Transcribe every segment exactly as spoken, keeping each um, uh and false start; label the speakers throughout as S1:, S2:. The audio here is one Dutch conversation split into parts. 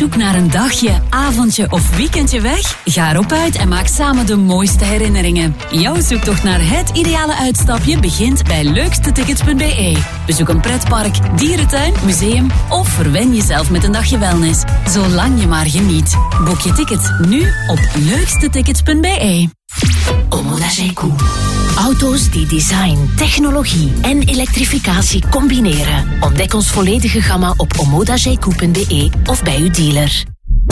S1: zoek naar een dagje, avondje of weekendje weg? Ga erop uit en maak samen de mooiste herinneringen. Jouw zoektocht naar het ideale uitstapje begint bij leukste tickets punt b e. Bezoek een pretpark, dierentuin, museum of verwen jezelf met een dagje wellness. Zolang je maar geniet. Boek je tickets nu op leukste tickets punt b e. Omoda Zeekoe. Auto's die design, technologie en elektrificatie combineren. Ontdek ons volledige gamma op omoda zeekoe punt b e of bij uw dealer.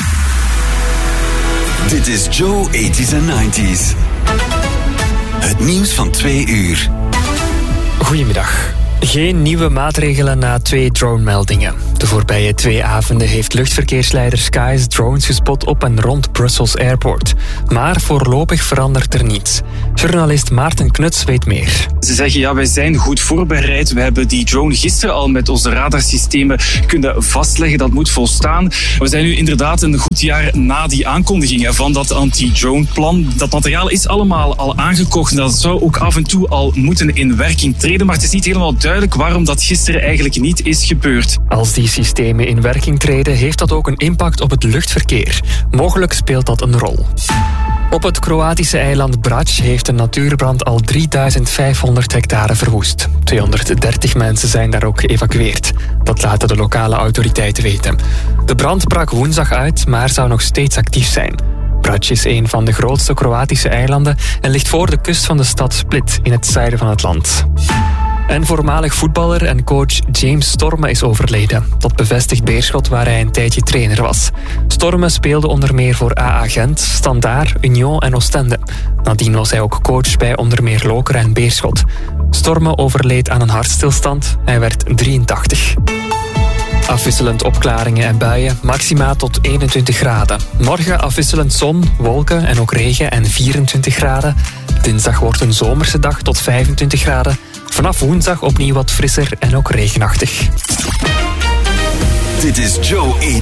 S2: Dit is Joe eighties en nineties. Het nieuws van twee uur.
S3: Goedemiddag. Geen nieuwe maatregelen na twee drone-meldingen. De voorbije twee avonden heeft luchtverkeersleider Skies drones gespot op en rond Brussels Airport. Maar voorlopig verandert er niets. Journalist Maarten Knuts weet meer.
S4: Ze zeggen, ja, wij zijn goed voorbereid. We hebben die drone gisteren al met onze radarsystemen kunnen vastleggen. Dat moet volstaan. We zijn nu inderdaad een goed jaar na die aankondigingen van dat anti-drone-plan. Dat materiaal is allemaal al aangekocht. Dat zou ook af en toe al moeten in werking treden. Maar het is niet helemaal duidelijk waarom dat gisteren eigenlijk niet is gebeurd.
S3: Als die systemen in werking treden, heeft dat ook een impact op het luchtverkeer. Mogelijk speelt dat een rol. Op het Kroatische eiland Brač heeft een natuurbrand al drieduizend vijfhonderd hectare verwoest. tweehonderddertig mensen zijn daar ook geëvacueerd. Dat laten de lokale autoriteiten weten. De brand brak woensdag uit, maar zou nog steeds actief zijn. Brač is een van de grootste Kroatische eilanden en ligt voor de kust van de stad Split in het zuiden van het land. En voormalig voetballer en coach James Storme is overleden. Dat bevestigt Beerschot, waar hij een tijdje trainer was. Storme speelde onder meer voor A A Gent, Standaard, Union en Oostende. Nadien was hij ook coach bij onder meer Lokeren en Beerschot. Storme overleed aan een hartstilstand. Hij werd drieëntachtig. Afwisselend opklaringen en buien, maxima tot eenentwintig graden. Morgen afwisselend zon, wolken en ook regen en vierentwintig graden. Dinsdag wordt een zomerse dag tot vijfentwintig graden. Vanaf woensdag opnieuw wat frisser en ook regenachtig.
S2: Dit is Joe eighties.